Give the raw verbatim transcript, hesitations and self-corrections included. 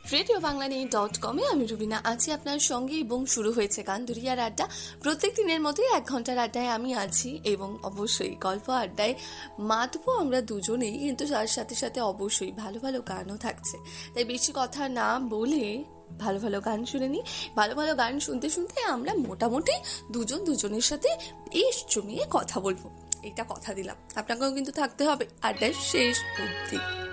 Radio Bangla নিয়ে dot কমে আমি রুবিনা আছি আপনার সঙ্গে এবং শুরু হয়েছে গান দুরিয়ার আড্ডা। প্রত্যেক দিনের মতোই এক ঘন্টার আড্ডায় আমি আছি এবং অবশ্যই গল্প আড্ডায় মাতবো আমরা দুজনেই, কিন্তু তার সাথে সাথে অবশ্যই ভালো ভালো গানও থাকছে। তাই বেশি কথা না বলে ভালো ভালো গান শুনে নিই। ভালো ভালো গান শুনতে শুনতে আমরা মোটামুটি দুজন দুজনের সাথে বেশ জমিয়ে কথা বলবো, এটা কথা দিলাম। আপনাকেও কিন্তু থাকতে হবে আড্ডায় শেষ অবধি।